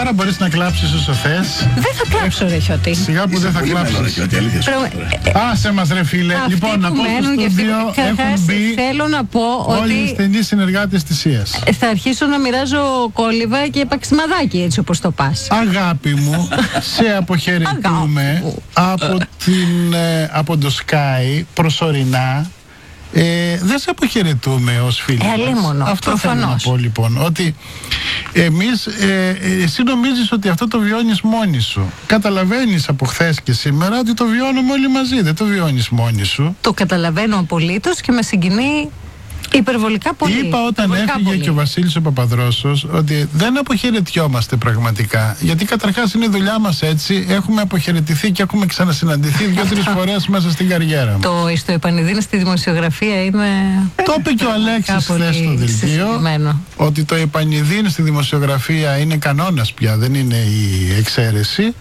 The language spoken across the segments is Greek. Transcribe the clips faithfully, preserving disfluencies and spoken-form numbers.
Τώρα μπορείς να κλάψεις όσο θες. Δεν θα κλάψω, ρε Χιώτη. Σιγά που δεν θα κλάψεις. Άσε μας, ρε φίλε. Λοιπόν, να πω στο στούντιο έχουν μπει θέλω να πω όλοι οι ότι στενοί συνεργάτες της ΣΥΑΣ. θα αρχίσω να μοιράζω κόλληβα και παξιμαδάκι, έτσι όπως το πας. Αγάπη μου, σε αποχαιρετούμε από, την, ε, από το Sky προσωρινά. Ε, δεν σε αποχαιρετούμε ως φίλοι ε, μας. Μόνο, αυτό προφανώς. θέλω να πω λοιπόν, ότι εμείς, ε, εσύ νομίζεις ότι αυτό το βιώνεις μόνη σου. Καταλαβαίνεις από χθες και σήμερα ότι το βιώνουμε όλοι μαζί, δεν το βιώνεις μόνη σου. Το καταλαβαίνω απολύτως και με συγκινεί υπερβολικά πολύ. Είπα όταν υπερβολικά έφυγε πολύ. και ο Βασίλης ο Παπαδρόσος ότι δεν αποχαιρετιόμαστε πραγματικά. Γιατί καταρχάς είναι η δουλειά μας έτσι. Έχουμε αποχαιρετηθεί και έχουμε ξανασυναντηθεί δύο-τρεις φορές μέσα στην καριέρα μας. Το στο επανειδήν στη δημοσιογραφία είναι. Το είπε και ο Αλέξης χθες στο δελτίο. Ότι το επανειδήν στη δημοσιογραφία είναι κανόνας πια, δεν είναι η εξαίρεση.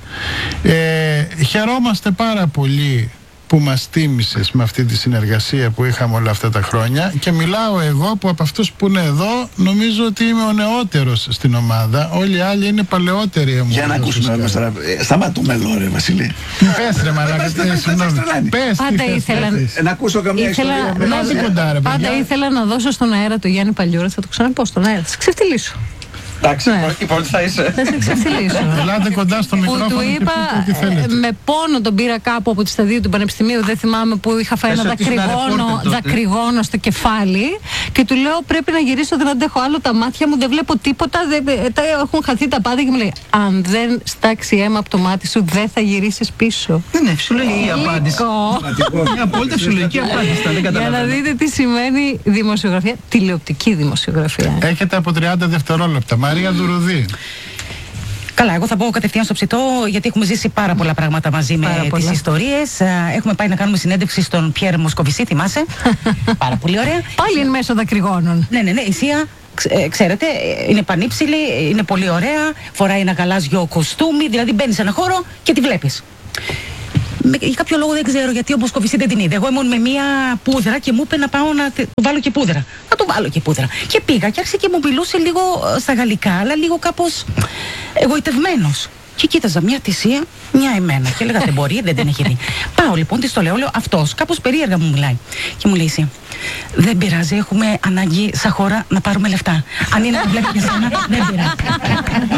Ε, χαιρόμαστε πάρα πολύ που μας τίμησες με αυτή τη συνεργασία που είχαμε όλα αυτά τα χρόνια και μιλάω εγώ που από αυτούς που είναι εδώ νομίζω ότι είμαι ο νεότερος στην ομάδα, όλοι οι άλλοι είναι παλαιότεροι. Για να ακούσουμε όμως τώρα, σταματούμε εδώ ρε Βασίλη. Πες ρε μαλάκα, συγγνώμη. Πες Πάντα ήθελα να ακούσω καμία ιστορία. Πάντα ήθελα να δώσω στον αέρα του Γιάννη Παλιούρα, θα το ξαναπώ στον αέρα, θα σε ξεφτυλίσω. Εντάξει, η πρώτη θα είσαι. Θα σε ξεφτυλίσω. Ελάτε κοντά στο μικρόφωνο. Που του είπα, με πόνο τον πήρα κάπου από τη σταδίου του Πανεπιστημίου, δεν θυμάμαι, που είχα φάει ένα δακρυγόνο, δακρυγόνο στο κεφάλι και του λέω πρέπει να γυρίσω, δεν αντέχω άλλο τα μάτια μου, δεν βλέπω τίποτα, δεν, τα, έχουν χαθεί τα πάντα και μου λέει αν δεν στάξει αίμα από το μάτι σου δεν θα γυρίσεις πίσω. Είναι φυσιολογική απάντηση. Μια απόλυτα φυσιολογική απάντηση. Για να δείτε τι σημαίνει δημοσιογραφία, τηλεοπτική δημοσιογραφία. Έχετε από τριάντα δευτερόλεπτα. Μαρία Δουρουδή. Καλά, εγώ θα πω κατευθείαν στο ψητό, γιατί έχουμε ζήσει πάρα πολλά πράγματα μαζί με τις ιστορίες. Έχουμε πάει να κάνουμε συνέντευξη στον Πιέρ Μοσκοβισή, θυμάσαι. Πάρα πολύ ωραία. Πάλι είναι μέσω δακρυγόνων. Ναι, ναι, ναι. Η Σία, ξέρετε, είναι πανύψηλη, είναι πολύ ωραία. Φοράει ένα γαλάζιο κοστούμι, δηλαδή μπαίνει σε ένα χώρο και τη βλέπεις. Για κάποιο λόγο δεν ξέρω γιατί ο Μοσκοβισή δεν την είδε. Εγώ ήμουν με μία πούδρα και μου είπε να πάω να του βάλω και πούδρα. Να του βάλω και πούδρα. Και πήγα και άρχισε και μου μιλούσε λίγο στα γαλλικά, αλλά λίγο κάπως εγωιτευμένος. Και κοίταζα μια τη Σία, μια εμένα. Και έλεγα δεν μπορεί, δεν την έχει δει. Πάω λοιπόν, τη το λέω, λέω αυτός. Κάπως περίεργα μου μιλάει. Και μου λέει η Σία, δεν πειράζει, έχουμε ανάγκη σαν χώρα να πάρουμε λεφτά. Αν είναι να βλέπει και εσένα, δεν πειράζει.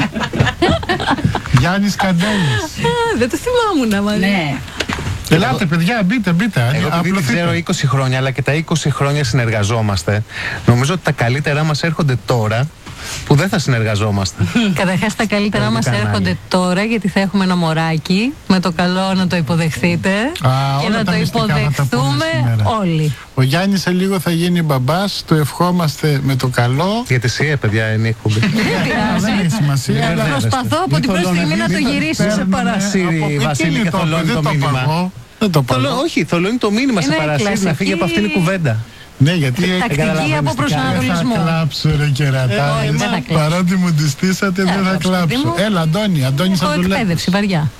Γιάννης Καντέλης. Δεν το θυμάμουν, Μαρία. Ναι. Ελάτε παιδιά, μπείτε, μπείτε. Εγώ επειδή την ξέρω είκοσι χρόνια, αλλά και τα είκοσι χρόνια συνεργαζόμαστε, νομίζω ότι τα καλύτερά μας έρχονται τώρα που δεν θα συνεργαζόμαστε. Καταρχάς τα καλύτερά μας έρχονται τώρα, γιατί θα έχουμε ένα μωράκι, με το καλό να το υποδεχθείτε. Α, και να το υποδεχθούμε όλοι. Ο Γιάννης σε λίγο θα γίνει μπαμπάς, το ευχόμαστε με το καλό. Γιατί εσύ, παιδιά, είναι η εκπομπή. Δεν έχει σημασία. Προσπαθώ από την πρώτη στιγμή να το γυρίσω σε παρασύρι, Βασίλη, και θολώνει το μήνυμα. Δεν το πω. Όχι, θολώνει το μήνυμα σε παρασύρι να φύγει από αυτήν την κουβέντα. Ναι, γιατί τακτική από προσανατολισμό. Δεν θα κλάψω ρε κερατάδες. Παρότι μου τη στήσατε δεν θα κλάψω. Έλα Αντώνη, Αντώνη θα το λέει. Εκπαίδευση, βαριά.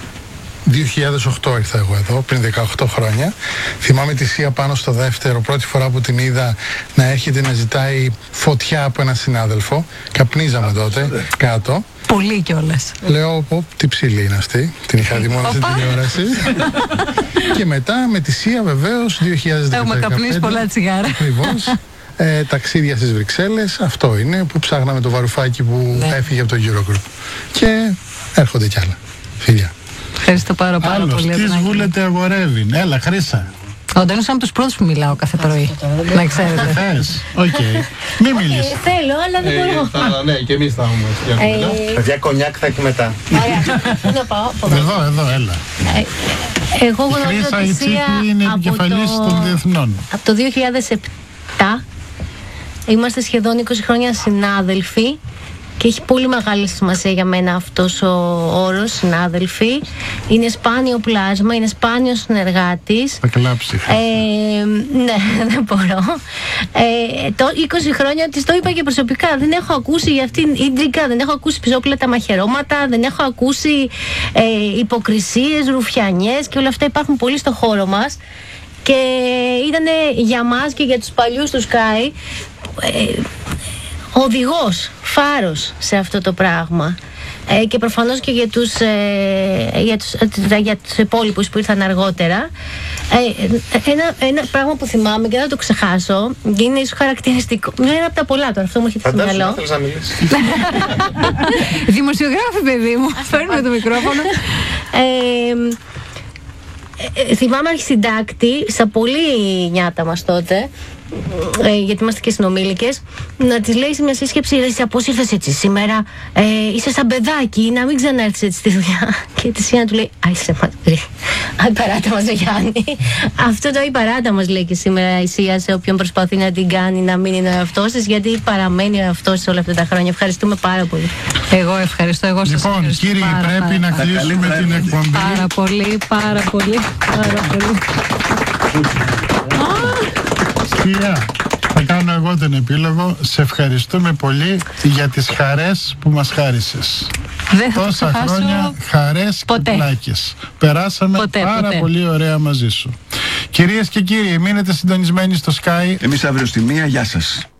δύο χιλιάδες οκτώ ήρθα εγώ εδώ, πριν δεκαοκτώ χρόνια. Θυμάμαι τη Σία πάνω στο δεύτερο, πρώτη φορά που την είδα να έρχεται να ζητάει φωτιά από έναν συνάδελφο. Καπνίζαμε τότε κάτω. Πολύ κιόλας. Λέω, πω, τι ψηλή είναι αυτή. Την είχα δει μόνο στην τηλεόραση. Και μετά με τη Σία βεβαίως δύο χιλιάδες δεκαπέντε. Έχουμε καπνίσει πολλά τσιγάρα. Ακριβώς. Ε, ταξίδια στις Βρυξέλλες, αυτό είναι που ψάχναμε το βαρουφάκι που ναι. έφυγε από το Eurogroup. Και έρχονται κι άλλα. Φιλιά. Ευχαριστώ πάρα, πάρα Άλλος, πολύ. Άλλος, τι βούλετε αγορεύει. Έλα, Χρύσα. Ο Ντένος είναι από τους πρώτους που μιλάω κάθε πρωί. Να ξέρετε. Θες, οκ. Μην μιλήσεις. Θέλω, αλλά δεν μπορώ. Ναι, και εμείς θα έχουμε. Παιδιά, κονιάκ θα έχει μετά. Εδώ πάω. Εδώ, εδώ, έλα. Εγώ γνωρίζω τη Σία είναι επικεφαλής των διεθνών. Από το δύο χιλιάδες επτά. Είμαστε σχεδόν είκοσι χρόνια συνάδελφοι. Και έχει πολύ μεγάλη σημασία για μένα αυτός ο όρος, συνάδελφοι. Είναι σπάνιο πλάσμα, είναι σπάνιο συνεργάτης. Θα κλάψει. Ε, ναι, δεν μπορώ. Ε, το είκοσι χρόνια της το είπα και προσωπικά. Δεν έχω ακούσει για αυτήν ίντρικα, δεν έχω ακούσει πιζόπλατα μαχαιρώματα, δεν έχω ακούσει ε, υποκρισίες, ρουφιανιές και όλα αυτά υπάρχουν πολύ στο χώρο μας. Και ήταν για μας και για τους παλιούς του Sky ε, οδηγός, φάρος σε αυτό το πράγμα. ε, και προφανώς και για τους, ε, για τους, ε, για τους υπόλοιπους που ήρθαν αργότερα. Ε, ένα, ένα πράγμα που θυμάμαι και δεν θα το ξεχάσω, είναι ίσως χαρακτηριστικό. Είναι από τα πολλά τώρα, αυτό μου έχει στο μυαλό. Φαντάζομαι, να μιλήσεις. Δημοσιογράφη, παιδί μου, φέρνουμε το μικρόφωνο. Ε, ε, θυμάμαι αρχισυντάκτη, στα πολύ νιάτα μας τότε, ε, γιατί είμαστε και συνομήλικες, να της λέει σε μια σύσκεψη: «Εσύ πώς ήρθες έτσι σήμερα, ε, είσαι σαν παιδάκι, να μην ξανάρθεις έτσι στη δουλειά». Και τη Σίνα του λέει: «Α, είσαι μακρύ. Άι παράτα μας, Γιάννη». Αυτό το «άι παράτα μας» λέει και σήμερα η Σία σε όποιον προσπαθεί να την κάνει να μην είναι ο εαυτός της, γιατί παραμένει ο εαυτός της όλα αυτά τα χρόνια. Ευχαριστούμε πάρα πολύ. Εγώ ευχαριστώ. Εγώ σας λοιπόν, ευχαριστώ. Κύριοι, πάρα, πρέπει πάρα, να κλείσουμε την εκπομπή. Πάρα πολύ, πάρα πολύ, πάρα πολύ. Σκία, θα κάνω εγώ τον επίλογο. Σε ευχαριστούμε πολύ για τις χαρές που μας χάρισες. Δεν θα Τόσα χρόνια χαρές ποτέ. και πλάκες. Περάσαμε ποτέ, πάρα ποτέ. πολύ ωραία μαζί σου. Κυρίες και κύριοι, μείνετε συντονισμένοι στο Sky. Εμείς αύριο στη μία, γεια σας.